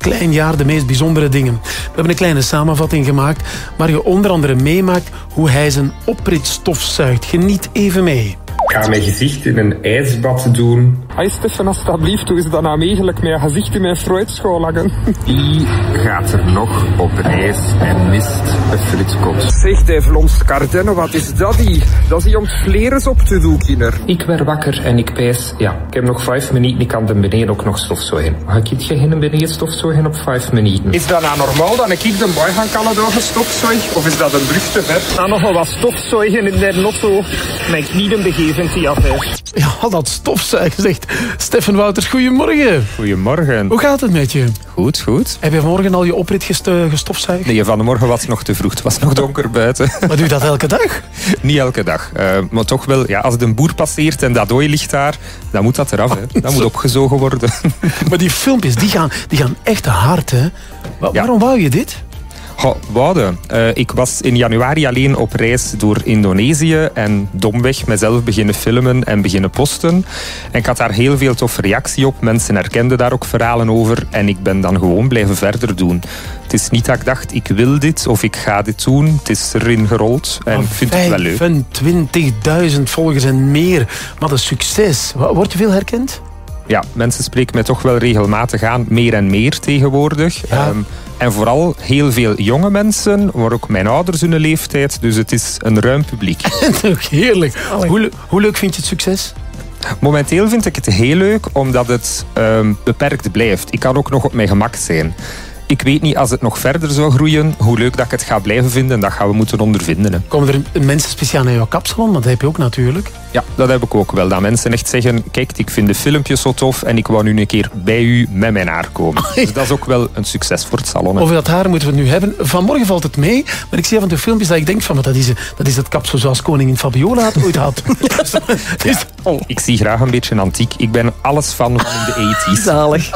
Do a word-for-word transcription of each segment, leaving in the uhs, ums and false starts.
klein jaar de meest bijzondere dingen. We hebben een kleine samenvatting gemaakt waar je onder andere meemaakt hoe hij zijn oprit stofzuigt. Geniet even mee. Ik ga mijn gezicht in een ijsbad doen. Hey Stefan, alsjeblieft, hoe is dat nou mogelijk met je gezicht in mijn fruitschool hangen? Wie gaat er nog op reis en mist een fritkot? Zeg, die vlonst Cardeno, wat is dat die? Dat is die om het vleres op te doen, kinder. Ik werd wakker en ik pijs, ja, ik heb nog vijf minuten, ik kan de beneden ook nog stofzuigen. Ga ik geen beneden stofzuigen op vijf minuten? Is dat nou normaal dat ik de boy gaan kan door gestofzuig? Of is dat een brug te ver? Nou, nog wel wat stofzuigen in de notto. Maar ik niet een begeven die affaire. Ja, dat stofzuigen zegt Stefan Wouters. Goedemorgen. Goedemorgen. Hoe gaat het met je? Goed, goed. Heb je vanmorgen al je oprit gesto- gestofzuigd? Nee, vanmorgen was het nog te vroeg. Het was nog donker buiten. Maar doe je dat elke dag? Niet elke dag. Uh, maar toch wel, ja, als het een boer passeert en dat ooi ligt daar, dan moet dat eraf. Hè. Dat moet opgezogen worden. Maar die filmpjes, die gaan, die gaan echt hard, hè? Wa- Ja. Waarom wou je dit? Goh, wouden. Uh, ik was in januari alleen op reis door Indonesië en domweg mezelf beginnen filmen en beginnen posten. En ik had daar heel veel toffe reactie op. Mensen herkenden daar ook verhalen over en ik ben dan gewoon blijven verder doen. Het is niet dat ik dacht, ik wil dit of ik ga dit doen. Het is erin gerold en ik vind het wel leuk. vijfentwintigduizend volgers en meer. Wat een succes. Wa- Word je veel herkend? Ja, mensen spreken mij toch wel regelmatig aan, meer en meer tegenwoordig. Ja. Um, en vooral heel veel jonge mensen, maar ook mijn ouders hun leeftijd. Dus het is een ruim publiek. Heerlijk. Hoe, le- hoe leuk vind je het succes? Momenteel vind ik het heel leuk, omdat het um, beperkt blijft. Ik kan ook nog op mijn gemak zijn. Ik weet niet, als het nog verder zou groeien, hoe leuk dat ik het ga blijven vinden. Dat gaan we moeten ondervinden. Hè. Komen er mensen speciaal naar jouw kapsalon? Want dat heb je ook natuurlijk. Ja, dat heb ik ook wel. Dat mensen echt zeggen, kijk, ik vind de filmpjes zo tof en ik wou nu een keer bij u met mijn haar komen. Dus dat is ook wel een succes voor het salon. Hè. Over dat haar moeten we het nu hebben. Vanmorgen valt het mee, maar ik zie af en toe filmpjes dat ik denk van, maar dat is, dat is het kapsel zoals koningin Fabiola het ooit had. Ja, ik zie graag een beetje antiek. Ik ben alles fan van in de tachtiger. Zalig.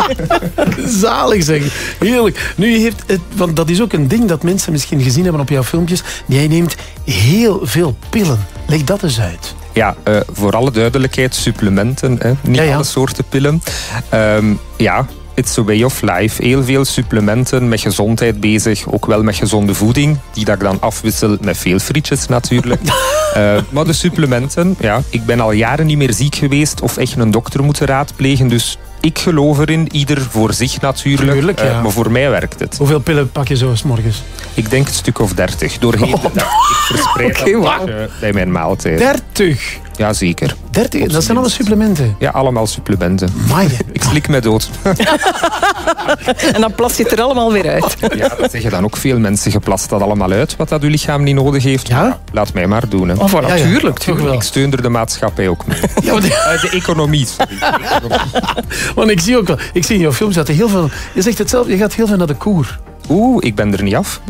Zalig zeg. Heerlijk. Nu heeft het, want dat is ook een ding dat mensen misschien gezien hebben op jouw filmpjes. Jij neemt heel veel pillen. Leg dat eens uit. Ja, uh, voor alle duidelijkheid, supplementen. Hè. Niet Ja, ja. alle soorten pillen. Um, ja, it's a way of life. Heel veel supplementen met gezondheid bezig. Ook wel met gezonde voeding. Die dat ik dan afwissel met veel frietjes natuurlijk. uh, maar de supplementen, ja. Ik ben al jaren niet meer ziek geweest of echt een dokter moeten raadplegen. Dus ik geloof erin, ieder voor zich natuurlijk. Tuurlijk, ja. uh, maar voor mij werkt het. Hoeveel pillen pak je zo 's morgens? Ik denk een stuk of dertig. Doorheen de dag. Ik verspreid Oké, dat wauw. uh, bij mijn maaltijd. dertig. Jazeker. dertig, dat zijn allemaal supplementen. Ja, allemaal supplementen. Amai. Ik slik me dood. En dan plas je het er allemaal weer uit. Ja, dat zeggen dan ook veel mensen. Je plast dat allemaal uit, wat dat uw lichaam niet nodig heeft. Ja? Maar laat mij maar doen. Hè. Oh, voilà, Ja, ja. tuurlijk, Toch tuurlijk. wel. Ik steun er de maatschappij ook mee. Ja, maar die- Uh, de economie, sorry. De economie. Want ik zie ook wel, ik zie in jouw films dat er heel veel, je zegt het zelf, je gaat heel veel naar de koer. Oeh, ik ben er niet af.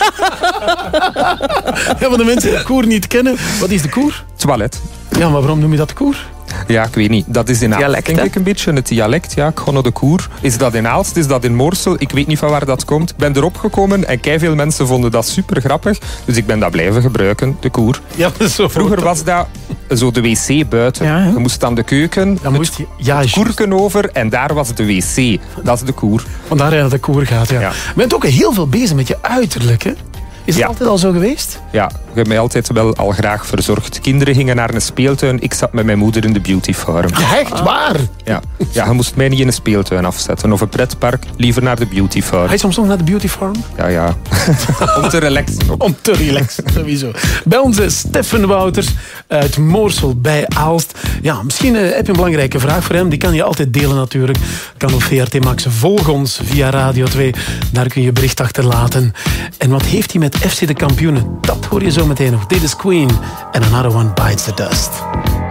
Ja, voor de mensen die de koer niet kennen, wat is de koer? Toilet. Ja, maar waarom noem je dat de koer? Ja, ik weet niet. Dat is in Aalst, Dialect, denk hè? ik een beetje. Het dialect, ja. Ik ga naar de koer. Is dat in Aalst? Is dat in Moorsel? Ik weet niet van waar dat komt. Ik ben erop gekomen en keiveel mensen vonden dat super grappig. Dus ik ben dat blijven gebruiken, de koer. Ja, dat is zo. Vroeger was dat zo de wc buiten. Ja, hè? Je moest aan de keuken, Dan moest je, ja, het juist. koerken over en daar was de wc. Dat is de koer. Vandaar dat je naar de koer gaat, ja. Ja. Je bent ook heel veel bezig met je uiterlijk, hè? Is het Ja. altijd al zo geweest? Ja, ik heb mij altijd wel al graag verzorgd. Kinderen gingen naar een speeltuin. Ik zat met mijn moeder in de beauty farm. Ja, echt waar? Ja, ja, je moest mij niet in een speeltuin afzetten of een pretpark. Liever naar de beauty farm. Ga je soms nog naar de beauty farm? Ja, ja. Om te relaxen ook. Om te relaxen, sowieso. Bij ons is Stefan Wouters uit Moorsel bij Aalst. Ja, misschien eh, heb je een belangrijke vraag voor hem. Die kan je altijd delen natuurlijk. Kan op V R T Max. Volg ons via Radio twee. Daar kun je bericht achterlaten. En wat heeft hij met F C de kampioenen? Dat hoor je zo meteen nog. Dit is Queen. En Another One Bites the Dust.